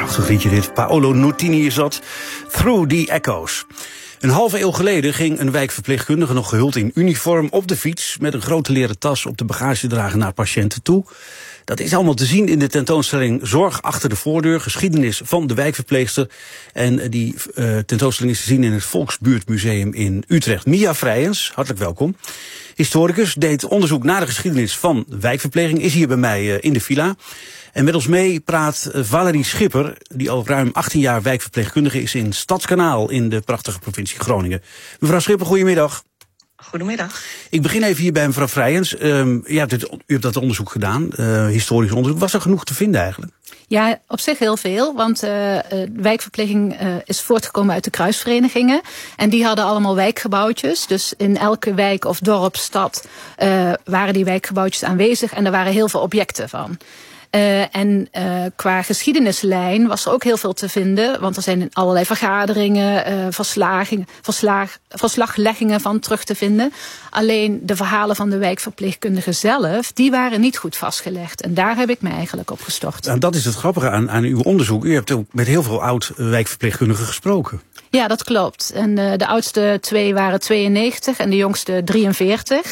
Prachtig liedje dit. Paolo Nutini is dat. Through the Echoes. Een halve eeuw geleden ging een wijkverpleegkundige nog gehuld in uniform op de fiets met een grote leren tas op de bagagedrager naar patiënten toe. Dat is allemaal te zien in de tentoonstelling Zorg achter de voordeur, geschiedenis van de wijkverpleegster. En die tentoonstelling is te zien in het Volksbuurtmuseum in Utrecht. Mia Vrijens, hartelijk welkom. Historicus, deed onderzoek naar de geschiedenis van wijkverpleging, is hier bij mij in de villa. En met ons mee praat Valerie Schipper, die al ruim 18 jaar wijkverpleegkundige is in Stadskanaal in de prachtige provincie Groningen. Mevrouw Schipper, goedemiddag. Goedemiddag. Ik begin even hier bij mevrouw Vrijens. U hebt dat onderzoek gedaan, historisch onderzoek. Was er genoeg te vinden eigenlijk? Ja, op zich heel veel, want wijkverpleging is voortgekomen uit de kruisverenigingen. En die hadden allemaal wijkgebouwtjes. Dus in elke wijk of dorp, stad waren die wijkgebouwtjes aanwezig en er waren heel veel objecten van. Qua geschiedenislijn was er ook heel veel te vinden. Want er zijn allerlei vergaderingen, verslagleggingen van terug te vinden. Alleen de verhalen van de wijkverpleegkundigen zelf, die waren niet goed vastgelegd. En daar heb ik me eigenlijk op gestort. En dat is het grappige aan uw onderzoek. U hebt ook met heel veel oud-wijkverpleegkundigen gesproken. Ja, dat klopt. En de oudste 2 waren 92 en de jongste 43.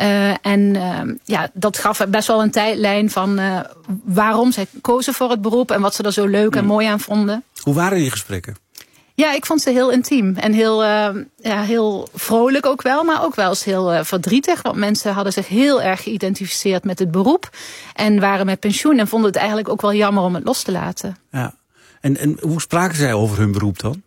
Dat gaf best wel een tijdlijn van waarom zij kozen voor het beroep en wat ze er zo leuk en mooi aan vonden. Hoe waren die gesprekken? Ja, ik vond ze heel intiem en heel vrolijk ook wel, maar ook wel eens heel verdrietig. Want mensen hadden zich heel erg geïdentificeerd met het beroep en waren met pensioen en vonden het eigenlijk ook wel jammer om het los te laten. Ja. En hoe spraken zij over hun beroep dan?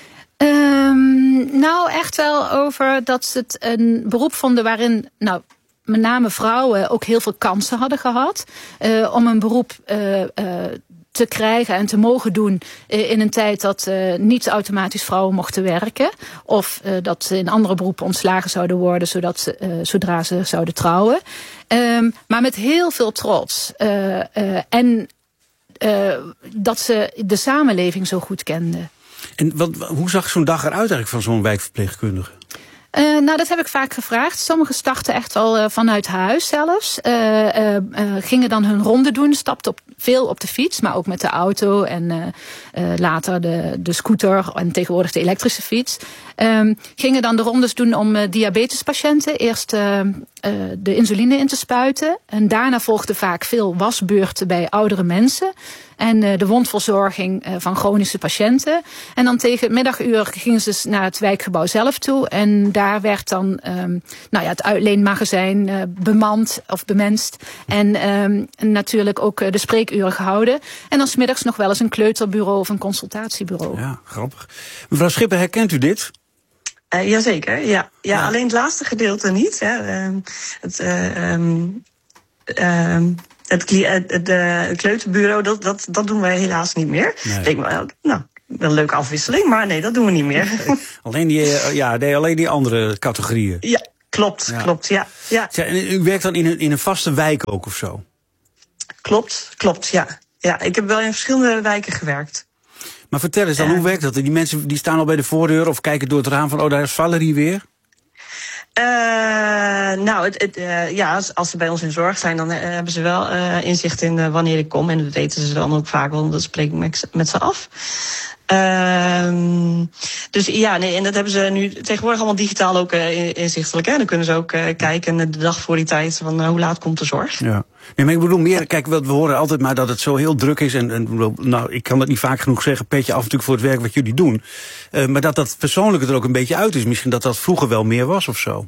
Nou, echt wel over dat ze het een beroep vonden waarin met name vrouwen ook heel veel kansen hadden gehad om een beroep te krijgen en te mogen doen in een tijd dat niet automatisch vrouwen mochten werken. Of dat ze in andere beroepen ontslagen zouden worden zodra ze zouden trouwen. Maar met heel veel trots. Dat ze de samenleving zo goed kenden. En hoe zag zo'n dag eruit eigenlijk van zo'n wijkverpleegkundige? Dat heb ik vaak gevraagd. Sommigen startten echt al vanuit huis zelfs. Gingen dan hun ronde doen, stapten veel op de fiets, maar ook met de auto en later de scooter en tegenwoordig de elektrische fiets. Gingen dan de rondes doen om diabetespatiënten eerst de insuline in te spuiten. En daarna volgden vaak veel wasbeurten bij oudere mensen. En de wondverzorging van chronische patiënten. En dan tegen het middaguur gingen ze naar het wijkgebouw zelf toe. En daar werd dan het uitleenmagazijn bemand of bemenst. En natuurlijk ook de spreekuren gehouden. En dan 's middags nog wel eens een kleuterbureau of een consultatiebureau. Ja, grappig. Mevrouw Schipper, herkent u dit? Jazeker, ja. Alleen het laatste gedeelte niet. Hè. Het kleuterbureau, dat doen wij helaas niet meer. Nee. Ik denk wel een leuke afwisseling, maar nee, dat doen we niet meer. Alleen die andere categorieën. Ja, klopt, ja. En u werkt dan in een vaste wijk ook of zo? Klopt, ja. Ja, ik heb wel in verschillende wijken gewerkt. Maar vertel eens dan, hoe werkt dat? Die mensen die staan al bij de voordeur of kijken door het raam van, daar is Valerie weer? Als ze bij ons in zorg zijn, dan hebben ze wel inzicht in wanneer ik kom. En dat weten ze dan ook vaak wel, dat spreek ik met ze af. En dat hebben ze nu tegenwoordig allemaal digitaal ook inzichtelijk. Hè? Dan kunnen ze ook kijken de dag voor die tijd van hoe laat komt de zorg. Ja. Nee, maar ik bedoel meer, kijk, we horen altijd maar dat het zo heel druk is. Ik kan dat niet vaak genoeg zeggen, petje af natuurlijk voor het werk wat jullie doen. Maar dat persoonlijke er ook een beetje uit is. Misschien dat vroeger wel meer was of zo.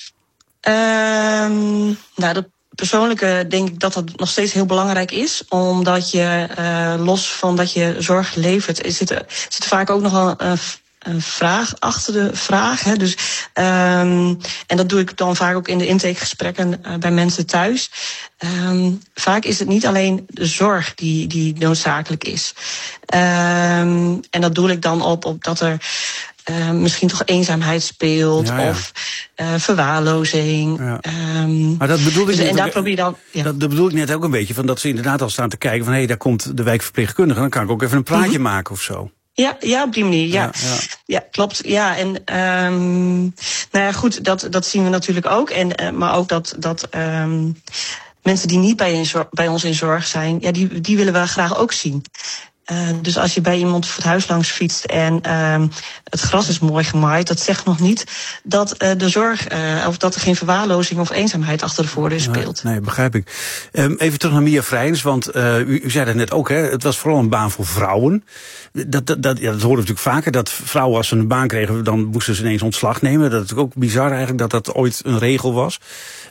Dat persoonlijke denk ik dat nog steeds heel belangrijk is. Omdat je, los van dat je zorg levert, zit vaak ook nog een vraag achter de vraag. Hè. Dus, en dat doe ik dan vaak ook in de intakegesprekken bij mensen thuis. Vaak is het niet alleen de zorg die noodzakelijk is. En dat doe ik dan op dat er misschien toch eenzaamheid speelt of verwaarlozing. Ja. Maar dat bedoel ik en daar probeer je dan. Ja. Dat bedoel ik net ook een beetje, van dat ze inderdaad al staan te kijken van daar komt de wijkverpleegkundige, dan kan ik ook even een praatje maken of zo. Ja, op die manier, ja, klopt. Ja, en goed, dat zien we natuurlijk ook. Maar ook dat mensen die niet bij ons in zorg zijn, die willen we graag ook zien. Dus als je bij iemand voor het huis langs fietst en het gras is mooi gemaaid, dat zegt nog niet dat de zorg of dat er geen verwaarlozing of eenzaamheid achter de voordeur speelt. Nee, begrijp ik. Even terug naar Mia Vrijns, want u zei dat net ook, hè, het was vooral een baan voor vrouwen. Dat horen we natuurlijk vaker, dat vrouwen als ze een baan kregen, dan moesten ze ineens ontslag nemen. Dat is natuurlijk ook bizar eigenlijk dat ooit een regel was.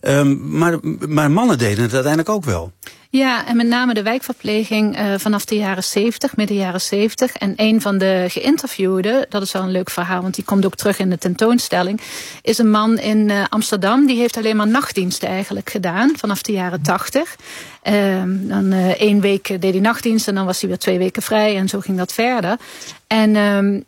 Maar mannen deden het uiteindelijk ook wel. Ja, en met name de wijkverpleging vanaf de jaren 70, midden jaren 70. En een van de geïnterviewden, dat is wel een leuk verhaal, want die komt ook terug in de tentoonstelling, is een man in Amsterdam, die heeft alleen maar nachtdiensten eigenlijk gedaan, vanaf de jaren 80. Dan 1 week deed hij nachtdienst en dan was hij weer 2 weken vrij en zo ging dat verder. En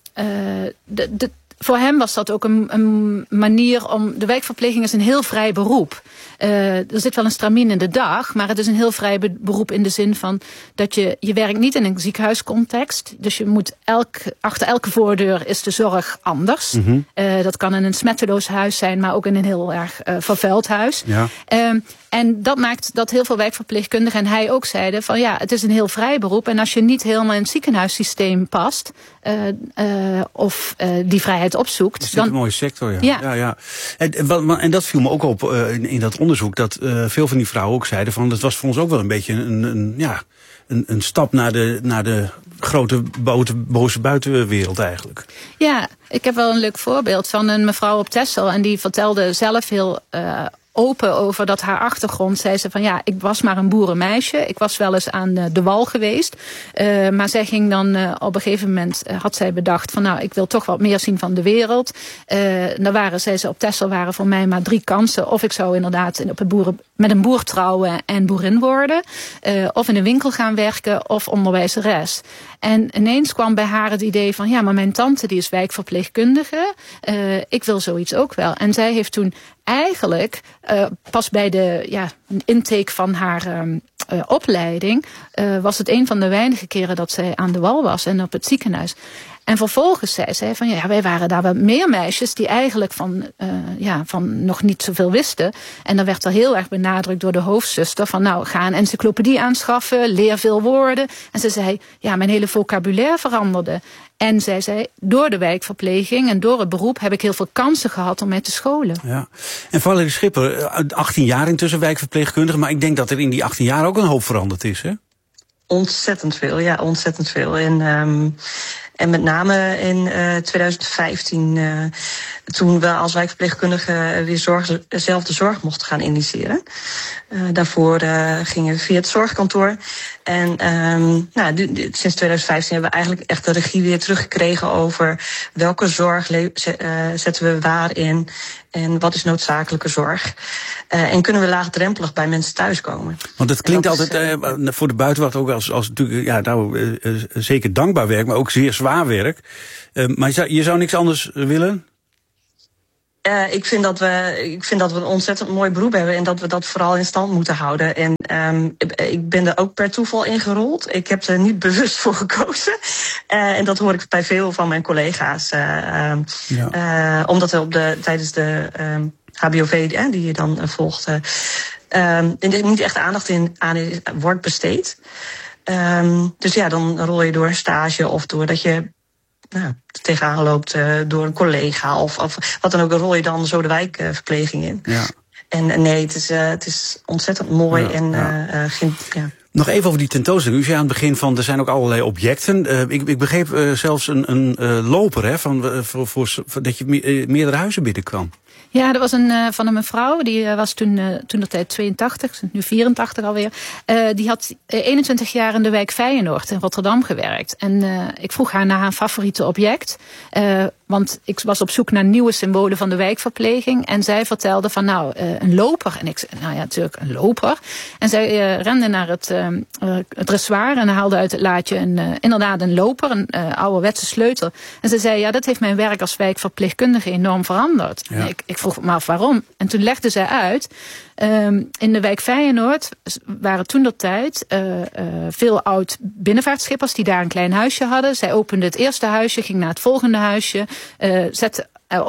voor hem was dat ook een manier om... De wijkverpleging is een heel vrij beroep. Er zit wel een stramien in de dag, maar het is een heel vrij beroep in de zin van dat je werkt niet in een ziekenhuiscontext. Dus je moet achter elke voordeur is de zorg anders. Mm-hmm. Dat kan in een smetteloos huis zijn, maar ook in een heel erg vervuild huis. Ja. En dat maakt dat heel veel wijkverpleegkundigen en hij ook zeiden van ja, het is een heel vrij beroep. En als je niet helemaal in het ziekenhuissysteem past of die vrijheid opzoekt. Het is een mooie sector, ja. En dat viel me ook op in dat onderzoek, dat veel van die vrouwen ook zeiden van, dat was voor ons ook wel een beetje een stap naar de grote boze buitenwereld eigenlijk. Ja, ik heb wel een leuk voorbeeld van een mevrouw op Texel en die vertelde zelf heel open over dat haar achtergrond. Zei ze van ja, ik was maar een boerenmeisje. Ik was wel eens aan de wal geweest. Maar zij ging dan op een gegeven moment had zij bedacht van nou, ik wil toch wat meer zien van de wereld. Zei ze op Texel waren voor mij maar 3 kansen. Of ik zou inderdaad met een boer trouwen en boerin worden. Of in een winkel gaan werken of onderwijzeres. En ineens kwam bij haar het idee van ja, maar mijn tante die is wijkverpleegkundige. Ik wil zoiets ook wel. En zij heeft toen eigenlijk pas bij de intake van haar opleiding was het een van de weinige keren dat zij aan de wal was en op het ziekenhuis. En vervolgens zei zij van ja, wij waren daar wel meer meisjes die eigenlijk van nog niet zoveel wisten. En dan werd er heel erg benadrukt door de hoofdzuster van nou, ga een encyclopedie aanschaffen, leer veel woorden. En ze zei ja, mijn hele vocabulaire veranderde. En zij zei, door de wijkverpleging en door het beroep heb ik heel veel kansen gehad om mij te scholen. Ja. En Valerie Schipper, 18 jaar intussen wijkverpleegkundige, maar ik denk dat er in die 18 jaar ook een hoop veranderd is, hè? Ontzettend veel, ja, ontzettend veel. En met name in 2015, toen we als wijkverpleegkundigen weer zelf de zorg mochten gaan initiëren. Daarvoor gingen we via het zorgkantoor. En sinds 2015 hebben we eigenlijk echt de regie weer teruggekregen over welke zorg zetten we waar in en wat is noodzakelijke zorg. En kunnen we laagdrempelig bij mensen thuiskomen. Want het klinkt altijd voor de buitenwacht ook als natuurlijk zeker dankbaar werk, maar ook zeer zwaar werk. Maar je zou niks anders willen? Ik vind dat we een ontzettend mooi beroep hebben en dat we dat vooral in stand moeten houden. En ik ben er ook per toeval in gerold. Ik heb er niet bewust voor gekozen. En dat hoor ik bij veel van mijn collega's. Omdat er tijdens de HBOV die je dan volgt, niet echt aandacht aan wordt besteed. Dus ja, dan rol je door een stage of doordat je tegenaan loopt door een collega of wat dan ook, rol je dan zo de wijkverpleging in. Ja. En nee, het is ontzettend mooi Nog even over die tentoonstelling. U zei aan het begin van er zijn ook allerlei objecten. Ik begreep zelfs een loper, hè, dat je meerdere huizen binnenkwam. Ja, dat was van een mevrouw, die was toen de tijd 82, nu 84 alweer. Die had 21 jaar in de wijk Feyenoord in Rotterdam gewerkt. En ik vroeg haar naar haar favoriete object. Want ik was op zoek naar nieuwe symbolen van de wijkverpleging. En zij vertelde van een loper. En ik zei, nou ja, natuurlijk een loper. En zij rende naar het dressoir en haalde uit het laadje inderdaad een loper, een ouderwetse sleutel. En ze zei, ja, dat heeft mijn werk als wijkverpleegkundige enorm veranderd. Ja. Ik vroeg me af waarom. En toen legde zij uit, in de wijk Feyenoord waren toentertijd veel oud binnenvaartschippers die daar een klein huisje hadden. Zij opende het eerste huisje, ging naar het volgende huisje, zette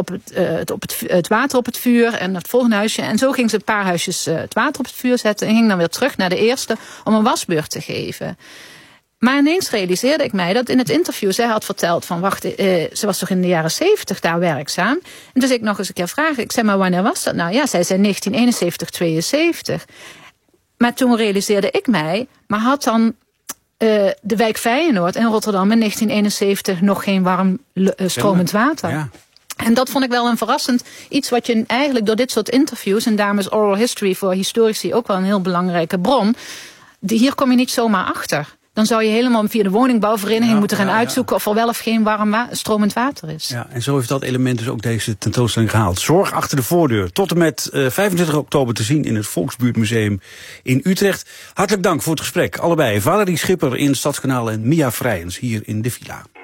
het water op het vuur en het volgende huisje. En zo ging ze een paar huisjes het water op het vuur zetten en ging dan weer terug naar de eerste om een wasbeurt te geven. Maar ineens realiseerde ik mij dat in het interview zij had verteld van wacht, ze was toch in de jaren 70 daar werkzaam. En dus ik nog eens een keer vraag, ik zei maar wanneer was dat nou? Ja, zij zei 1971, 72. Maar toen realiseerde ik mij, maar had dan de wijk Feyenoord in Rotterdam in 1971 nog geen warm stromend water? Ja. En dat vond ik wel een verrassend iets wat je eigenlijk door dit soort interviews, en daarom is oral history voor historici ook wel een heel belangrijke bron, hier kom je niet zomaar achter. Dan zou je helemaal via de woningbouwvereniging moeten gaan uitzoeken of er wel of geen warm stromend water is. Ja, en zo heeft dat element dus ook deze tentoonstelling gehaald. Zorg achter de voordeur. Tot en met 25 oktober te zien in het Volksbuurtmuseum in Utrecht. Hartelijk dank voor het gesprek. Allebei. Valerie Schipper in Stadskanaal en Mia Vrijens hier in de Villa.